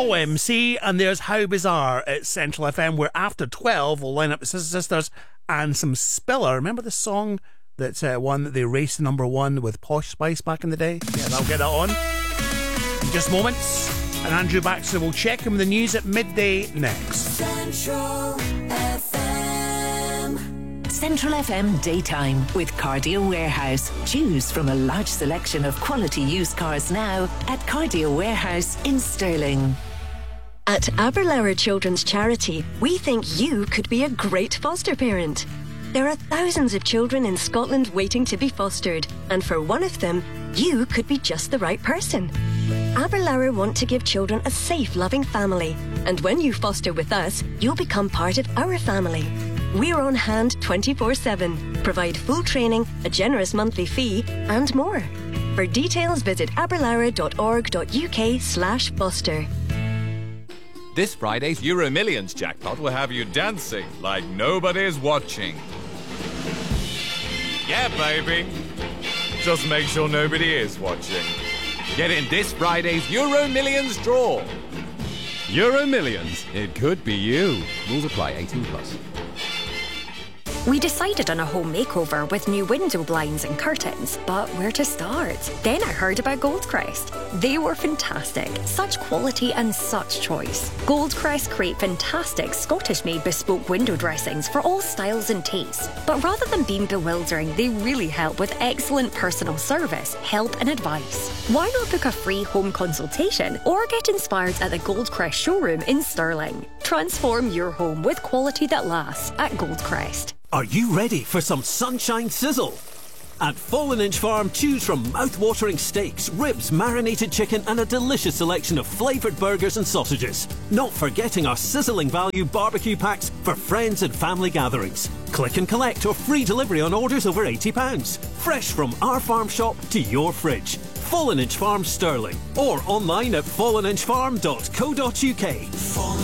OMC, and there's How Bizarre at Central FM, where after 12 we'll line up the Sister Sisters and some Spiller. Remember the song that won the race to number one with Posh Spice back in the day? Yeah, I'll get that on in just moments. And Andrew Baxter will check him with the news at midday next. Central FM. Central FM Daytime with Cardio Warehouse. Choose from a large selection of quality used cars now at Cardio Warehouse in Stirling. At Aberlour Children's Charity, we think you could be a great foster parent. There are thousands of children in Scotland waiting to be fostered, and for one of them, you could be just the right person. Aberlour want to give children a safe, loving family, and when you foster with us, you'll become part of our family. We're on hand 24/7, provide full training, a generous monthly fee, and more. For details, visit aberlour.org.uk/foster. This Friday's Euro Millions jackpot will have you dancing like nobody's watching. Yeah, baby. Just make sure nobody is watching. Get in this Friday's Euro Millions draw. Euro Millions. It could be you. Rules apply. 18+. We decided on a home makeover with new window blinds and curtains, but where to start? Then I heard about Goldcrest. They were fantastic. Such quality and such choice. Goldcrest create fantastic Scottish-made bespoke window dressings for all styles and tastes. But rather than being bewildering, they really help with excellent personal service, help and advice. Why not book a free home consultation or get inspired at the Goldcrest showroom in Stirling? Transform your home with quality that lasts at Goldcrest. Are you ready for some sunshine sizzle? At Fallen Inch Farm, choose from mouth-watering steaks, ribs, marinated chicken and a delicious selection of flavoured burgers and sausages. Not forgetting our sizzling value barbecue packs for friends and family gatherings. Click and collect or free delivery on orders over £80. Fresh from our farm shop to your fridge. Fallen Inch Farm Stirling. Or online at falleninchfarm.co.uk.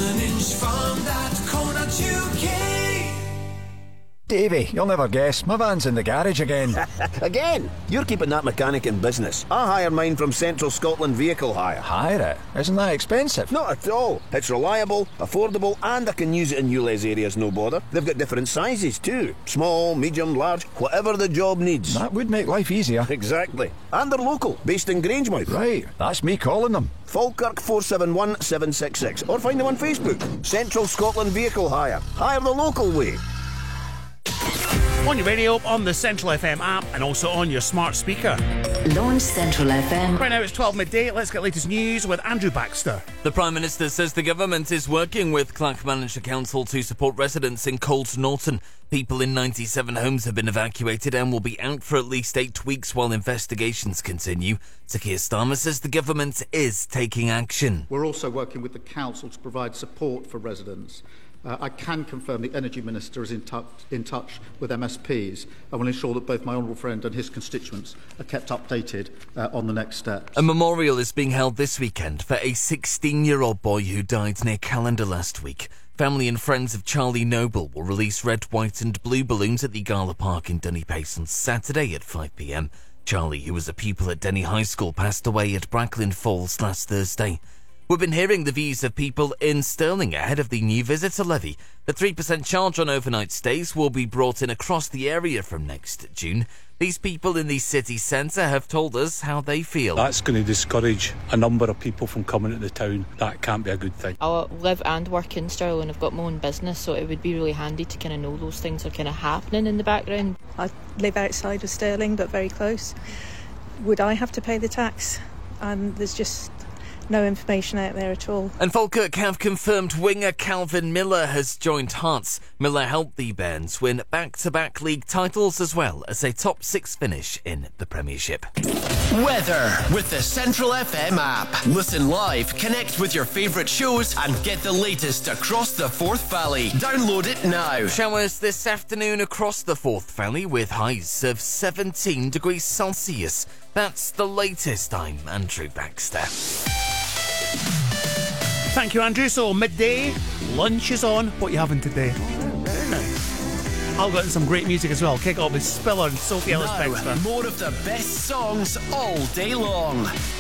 falleninchfarm.co.uk. Davey, you'll never guess. My van's in the garage again. Again? You're keeping that mechanic in business. I hire mine from Central Scotland Vehicle Hire. Hire it? Isn't that expensive? Not at all. It's reliable, affordable, and I can use it in ULEZ areas, no bother. They've got different sizes too. Small, medium, large, whatever the job needs. That would make life easier. Exactly. And they're local, based in Grangemouth. Right, that's me calling them. Falkirk 471 766. Or find them on Facebook. Central Scotland Vehicle Hire. Hire the local way. On your radio, on the Central FM app, and also on your smart speaker. Launch Central FM. Right now it's 12 midday. Let's get latest news with Andrew Baxter. The Prime Minister says the government is working with Clackmannanshire Council to support residents in Colt Norton. People in 97 homes have been evacuated and will be out for at least 8 weeks while investigations continue. Sir Keir Starmer says the government is taking action. We're also working with the council to provide support for residents. I can confirm the Energy Minister is in touch with MSPs and will ensure that both my honourable friend and his constituents are kept updated on the next steps. A memorial is being held this weekend for a 16-year-old boy who died near Callander last week. Family and friends of Charlie Noble will release red, white and blue balloons at the Gala Park in Dunnipace on Saturday at 5 p.m. Charlie, who was a pupil at Denny High School, passed away at Bracklin Falls last Thursday. We've been hearing the views of people in Stirling ahead of the new visitor levy. The 3% charge on overnight stays will be brought in across the area from next June. These people in the city centre have told us how they feel. That's going to discourage a number of people from coming to the town. That can't be a good thing. I live and work in Stirling. I've got my own business, so it would be really handy to kind of know those things are kind of happening in the background. I live outside of Stirling, but very close. Would I have to pay the tax? And there's just no information out there at all. And Falkirk have confirmed winger Calvin Miller has joined Hearts. Miller helped the Bairns win back-to-back league titles as well as a top 6 finish in the Premiership. Weather with the Central FM app. Listen live, connect with your favourite shows and get the latest across the Forth Valley. Download it now. Showers this afternoon across the Forth Valley with highs of 17 degrees Celsius. That's the latest. I'm Andrew Baxter. Thank you, Andrew. So, midday, lunch is on. What are you having today? Very nice. I'll get in some great music as well. Kick off with Spiller and Sophie Ellis-Bextor. More of the best songs all day long.